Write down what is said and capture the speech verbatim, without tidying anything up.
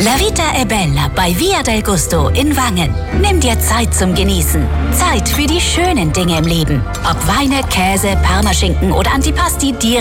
La Vita è Bella bei Via del Gusto in Wangen. Nimm dir Zeit zum Genießen. Zeit für die schönen Dinge im Leben. Ob Weine, Käse, Parmaschinken oder Antipasti, dir